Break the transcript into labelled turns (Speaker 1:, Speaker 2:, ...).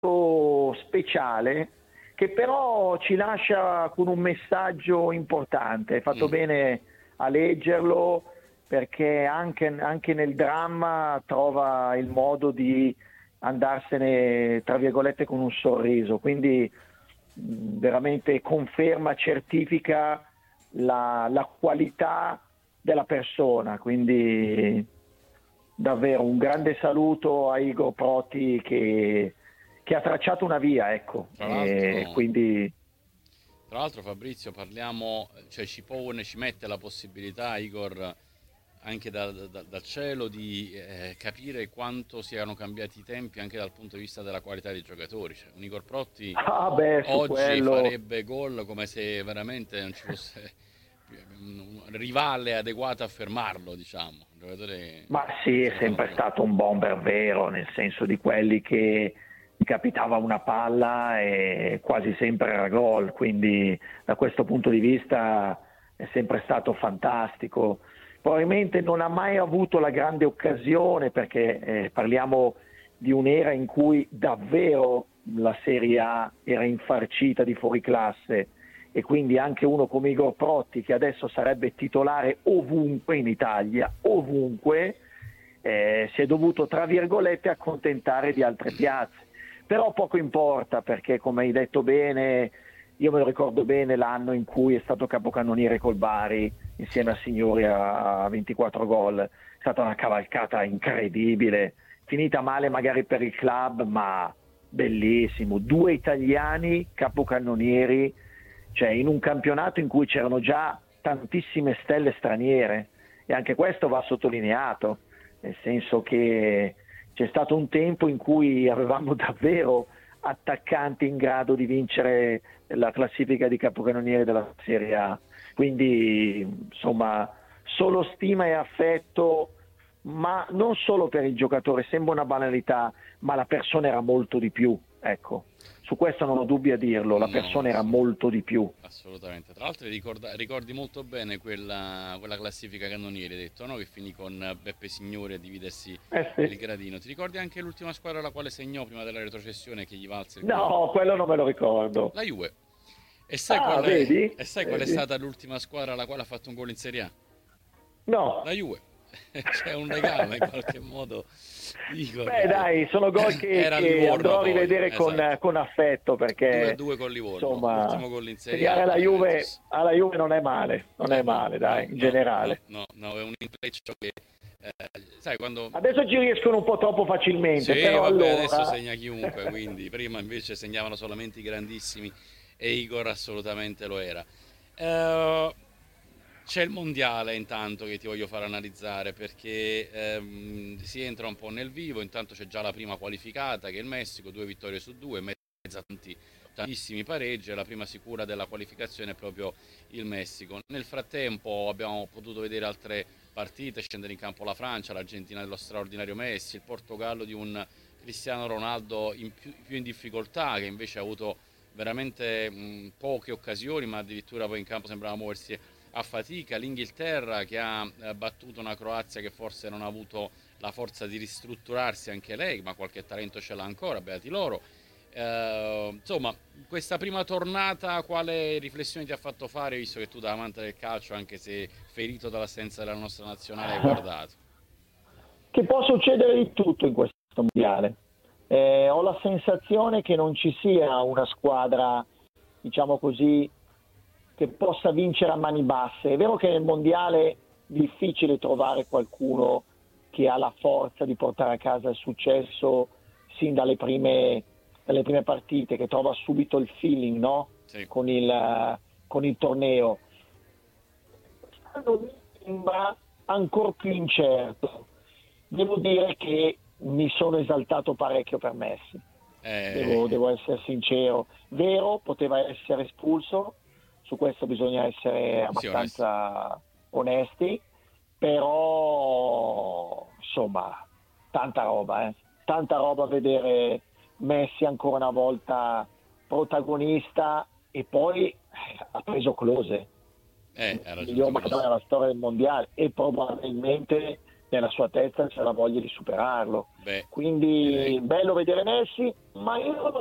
Speaker 1: speciale che però ci lascia con un messaggio importante. Hai fatto bene a leggerlo, perché anche nel dramma trova il modo di andarsene, tra virgolette, con un sorriso. Quindi veramente conferma, certifica la qualità della persona. Quindi davvero un grande saluto a Igor Proti che ha tracciato una via, ecco.
Speaker 2: Tra l'altro,
Speaker 1: Quindi
Speaker 2: tra l'altro Fabrizio, parliamo, cioè ci pone, ci mette la possibilità, Igor, anche dal cielo, di capire quanto siano cambiati i tempi anche dal punto di vista della qualità dei giocatori. Cioè, un Igor Protti
Speaker 1: su
Speaker 2: oggi
Speaker 1: quello.
Speaker 2: farebbe gol come se veramente non ci fosse un rivale adeguato a fermarlo, diciamo. Un giocatore
Speaker 1: Ma sì, è
Speaker 2: senza
Speaker 1: sempre
Speaker 2: paragoni.
Speaker 1: stato un bomber vero, nel senso di quelli che gli capitava una palla e quasi sempre era gol, quindi da questo punto di vista è sempre stato fantastico. Probabilmente non ha mai avuto la grande occasione, perché parliamo di un'era in cui davvero la Serie A era infarcita di fuoriclasse, e quindi anche uno come Igor Protti, che adesso sarebbe titolare ovunque in Italia, ovunque, si è dovuto, tra virgolette, accontentare di altre piazze. Però poco importa, perché come hai detto bene, io me lo ricordo bene l'anno in cui è stato capocannoniere col Bari insieme a Signori a 24 gol. È stata una cavalcata incredibile, finita male magari per il club, ma bellissimo. Due italiani capocannonieri, cioè in un campionato in cui c'erano già tantissime stelle straniere, e anche questo va sottolineato, nel senso che c'è stato un tempo in cui avevamo davvero attaccanti in grado di vincere la classifica di capocannoniere della Serie A. Quindi insomma solo stima e affetto, ma non solo per il giocatore, sembra una banalità, ma la persona era molto di più, ecco. Su questo non ho dubbi a dirlo, la
Speaker 2: No,
Speaker 1: persona era molto di più.
Speaker 2: assolutamente. Tra l'altro ricordi molto bene quella classifica cannoniere, hai detto, no? Che finì con Beppe Signore a dividersi il
Speaker 1: Sì.
Speaker 2: gradino. Ti ricordi anche l'ultima squadra alla quale segnò prima della retrocessione che gli valse il gol?
Speaker 1: No, quello non me lo ricordo.
Speaker 2: La Juve.
Speaker 1: Ah, vedi?
Speaker 2: E sai qual è
Speaker 1: Vedi?
Speaker 2: stata l'ultima squadra alla quale ha fatto un gol in Serie A?
Speaker 1: No.
Speaker 2: La Juve. C'è un legame in qualche modo, Igor,
Speaker 1: Beh,
Speaker 2: che
Speaker 1: dai, sono gol
Speaker 2: era a
Speaker 1: che
Speaker 2: Livorno
Speaker 1: andrò a
Speaker 2: poi,
Speaker 1: rivedere
Speaker 2: esatto.
Speaker 1: con affetto,
Speaker 2: 2 a
Speaker 1: perché
Speaker 2: 2 con Livorno,
Speaker 1: insomma
Speaker 2: l'ultimo gol in Serie A
Speaker 1: segnare
Speaker 2: per la Juventus.
Speaker 1: Alla Juve non è male, non è
Speaker 2: No,
Speaker 1: male,
Speaker 2: no,
Speaker 1: dai, in
Speaker 2: no, no,
Speaker 1: generale.
Speaker 2: no, no, è un intreccio che, eh, sai, quando...
Speaker 1: Adesso ci riescono un po' troppo facilmente,
Speaker 2: Sì,
Speaker 1: però
Speaker 2: vabbè, adesso
Speaker 1: allora
Speaker 2: segna chiunque, quindi prima invece segnavano solamente i grandissimi e Igor assolutamente lo era. Eh, C'è il mondiale intanto che ti voglio far analizzare perché si entra un po' nel vivo, intanto c'è già la prima qualificata che è il Messico, 2 vittorie su 2, mezza tantissimi pareggi, e la prima sicura della qualificazione è proprio il Messico. Nel frattempo abbiamo potuto vedere altre partite, scendere in campo la Francia, l'Argentina dello straordinario Messi, il Portogallo di un Cristiano Ronaldo più in difficoltà, che invece ha avuto veramente poche occasioni, ma addirittura poi in campo sembrava muoversi a fatica, l'Inghilterra che ha battuto una Croazia che forse non ha avuto la forza di ristrutturarsi anche lei, ma qualche talento ce l'ha ancora, beati loro. Insomma, questa prima tornata, quale riflessione ti ha fatto fare, visto che tu da amante del calcio, anche se ferito dall'assenza della nostra nazionale, hai guardato?
Speaker 1: che può succedere di tutto in questo mondiale. Ho la sensazione che non ci sia una squadra, diciamo così, che possa vincere a mani basse. È vero che nel mondiale è difficile trovare qualcuno che ha la forza di portare a casa il successo sin dalle prime partite, che trova subito il feeling, no?
Speaker 2: Sì.
Speaker 1: Con il torneo. Quest'anno mi sembra ancora più incerto. Devo dire che mi sono esaltato parecchio per Messi,
Speaker 2: Eh,
Speaker 1: devo essere sincero. Vero, poteva essere espulso, su questo bisogna essere
Speaker 2: sì, onesti.
Speaker 1: abbastanza onesti, però insomma tanta roba vedere Messi ancora una volta protagonista, e poi ha preso Klose,
Speaker 2: Ha
Speaker 1: il miglior
Speaker 2: raggiunto
Speaker 1: marcatore
Speaker 2: Close.
Speaker 1: della storia del mondiale, e probabilmente nella sua testa c'è la voglia di superarlo.
Speaker 2: Beh,
Speaker 1: Quindi
Speaker 2: direi.
Speaker 1: bello vedere Messi, ma io